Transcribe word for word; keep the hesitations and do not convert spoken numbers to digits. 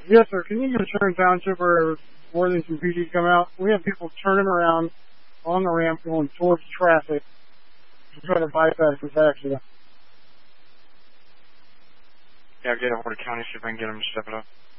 Yes, sir. Can you go to Turn Township or Worthington P D come out? We have people turning around on the ramp going towards traffic to try to bypass this accident. Yeah, I'll get a hold of county, see if I can get them to step it up.